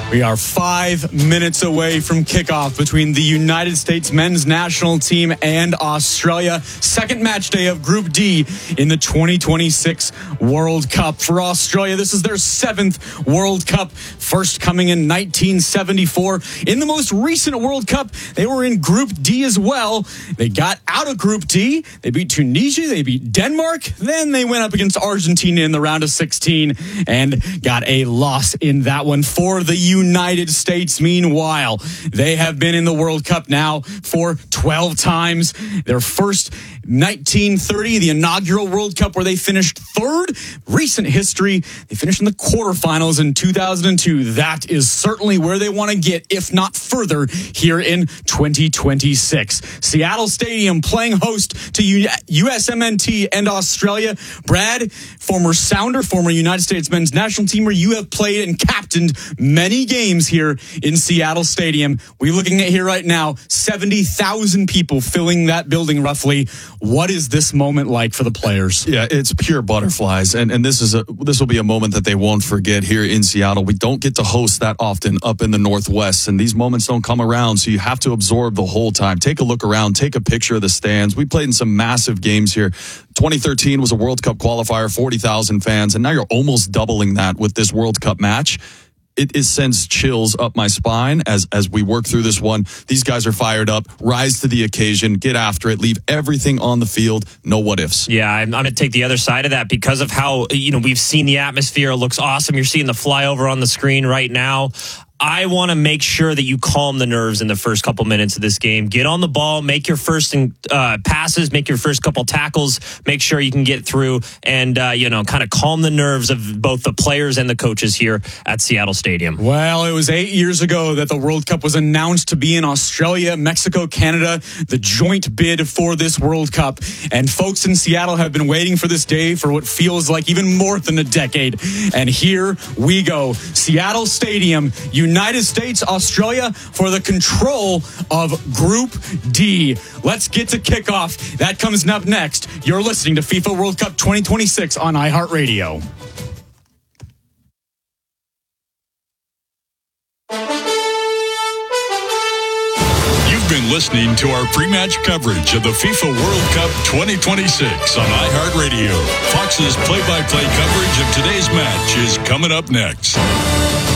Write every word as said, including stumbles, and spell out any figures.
We are five minutes away from kickoff between the United States men's national team and Australia. Second match day of Group D in the twenty twenty-six World Cup. For Australia, this is their seventh World Cup, first coming in nineteen seventy-four. In the most recent World Cup, they were in Group D as well. They got out of Group D. They beat Tunisia. They beat Denmark. Then they went up against Argentina in the round of sixteen and got a loss in that one. For the United States, meanwhile, they have been in the World Cup now for twelve times. Their first nineteen thirty, the inaugural World Cup, where they finished third. Recent history, they finished in the quarterfinals in two thousand two. That is certainly where they want to get, if not further, here in twenty twenty-six. Seattle Stadium playing host to U S M N T and Australia. Brad, former Sounder, former United States men's national teamer, you have played and captained many games here in Seattle Stadium. We're looking at here right now, seventy thousand people filling that building roughly. What is this moment like for the players? Yeah, it's pure butterflies, and and this is a this will be a moment that they won't forget here in Seattle. We don't get to host that often up in the Northwest, and these moments don't come around, so you have to absorb the whole time. Take a look around, take a picture of the stands. We played in some massive games here. twenty thirteen was a World Cup qualifier, forty thousand fans, and now you're almost doubling that with this World Cup match. It, it sends chills up my spine as as we work through this one. These guys are fired up, rise to the occasion, get after it, leave everything on the field, no what ifs. Yeah, I'm, I'm going to take the other side of that because of how, you know, we've seen the atmosphere. It looks awesome. You're seeing the flyover on the screen right now. I want to make sure that you calm the nerves in the first couple minutes of this game. Get on the ball, make your first uh, passes, make your first couple tackles, make sure you can get through and, uh, you know, kind of calm the nerves of both the players and the coaches here at Seattle Stadium. Well, it was eight years ago that the World Cup was announced to be in Australia, Mexico, Canada, the joint bid for this World Cup. And folks in Seattle have been waiting for this day for what feels like even more than a decade. And here we go. Seattle Stadium, United States, Australia for the control of Group D. Let's get to kickoff. That comes up next. You're listening to FIFA World Cup twenty twenty-six on iHeartRadio. You've been listening to our pre-match coverage of the FIFA World Cup twenty twenty-six on iHeartRadio. Fox's play-by-play coverage of today's match is coming up next.